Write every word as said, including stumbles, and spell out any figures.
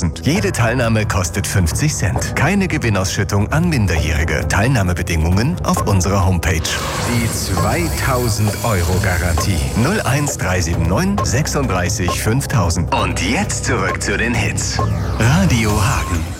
fünftausend. Jede Teilnahme kostet fünfzig Cent. Keine Gewinnausschüttung an Minderjährige. Teilnahmebedingungen auf unserer Homepage. Die zweitausend Euro Garantie. null eins drei sieben neun sechsunddreißig fünftausend. Und jetzt zurück zu den Hits. Radio Hagen.